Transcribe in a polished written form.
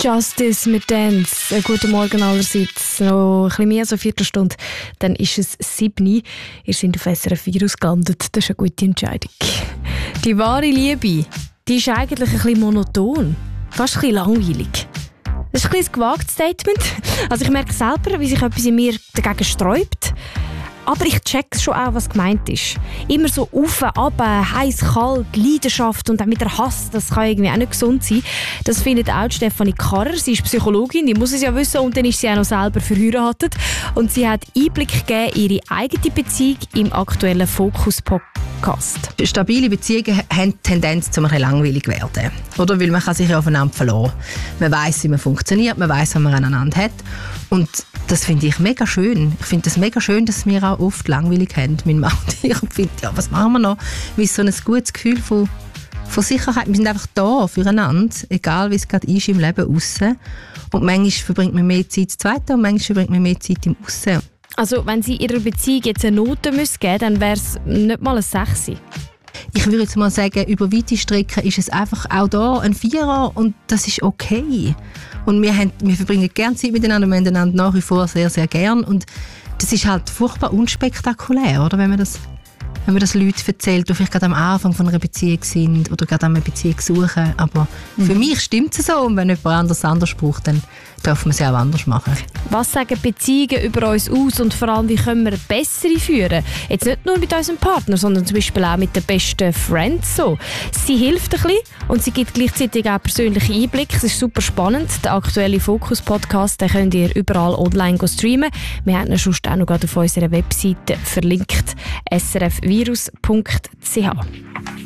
Justice mit Dance. Guten Morgen allerseits. Noch ein bisschen mehr als eine Viertelstunde. Dann ist es 7 Uhr. Ihr seid auf SRF Virus gelandet. Das ist eine gute Entscheidung. Die wahre Liebe, die ist eigentlich ein bisschen monoton. Fast ein bisschen langweilig. Das ist ein bisschen ein gewagtes Statement. Also ich merke selber, wie sich etwas in mir dagegen sträubt. Aber ich check schon auch, was gemeint ist. Immer so auf, runter, heiß, kalt, Leidenschaft und auch mit der Hass, das kann irgendwie auch nicht gesund sein. Das findet auch Stefanie Karrer. Sie ist Psychologin, die muss es ja wissen, und dann ist sie auch noch selber verheiratet. Und sie hat Einblick gegeben in ihre eigene Beziehung im aktuellen Fokus-Podcast. Stabile Beziehungen haben die Tendenz, zum langweilig zu werden. Oder? Weil man kann sich ja aufeinander verlassen. Man weiss, wie man funktioniert, man weiss, was man aneinander hat. Und das finde ich mega schön. Ich finde es mega schön, dass wir auch oft langweilig haben, mein Mann und ich. Und finde, ja, was machen wir noch? Wie so ein gutes Gefühl von Sicherheit. Wir sind einfach da füreinander, egal wie es gerade ist im Leben aussen. Und manchmal verbringt man mehr Zeit zu zweit und manchmal verbringt man mehr Zeit im Aussen. Also wenn Sie Ihrer Beziehung jetzt eine Note geben müssen, dann wäre es nicht mal ein 6. Ich würde jetzt mal sagen, über weite Strecken ist es einfach auch da ein 4er und das ist okay. Und wir verbringen gerne Zeit miteinander, wir haben einander nach wie vor sehr, sehr gern. Und das ist halt furchtbar unspektakulär, oder? Wenn man das Leuten erzählt, die vielleicht gerade am Anfang von einer Beziehung sind oder gerade eine Beziehung suchen. Aber für mich stimmt es so. Und wenn jemand anders braucht, dann darf man es ja auch anders machen. Was sagen Beziehungen über uns aus und vor allem, wie können wir bessere führen? Jetzt nicht nur mit unserem Partner, sondern zum Beispiel auch mit den besten Friends. So. Sie hilft ein bisschen und sie gibt gleichzeitig auch persönliche Einblicke. Es ist super spannend. Der aktuelle Fokus-Podcast, den könnt ihr überall online streamen. Wir haben ihn sonst auch noch gerade auf unserer Webseite verlinkt, srfvirus.ch.